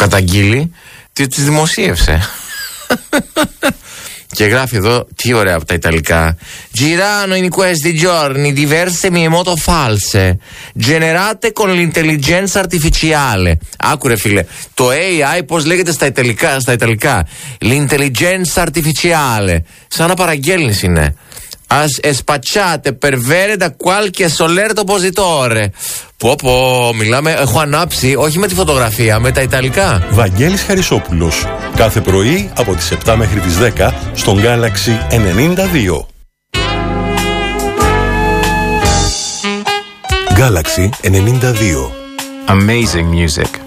καταγγείλει, τις δημοσίευσε. Και γράφει εδώ, τι ωραία από τα Ιταλικά. Girano in questi giorni diverse mie moto false generate con l'intelligenza artificiale. Άκουρε φίλε, το AI πώς λέγεται στα Ιταλικά. L'intelligenza artificiale. Σαν να παραγγέλνεις είναι. As spacciate per vere da qualche solerto oppositore. Πω, μιλάμε, έχω ανάψει, όχι με τη φωτογραφία, με τα Ιταλικά. Βαγγέλης Χαρισόπουλος, κάθε πρωί από τις 7 μέχρι τις 10 στον Galaxy 92. Galaxy 92. Amazing music.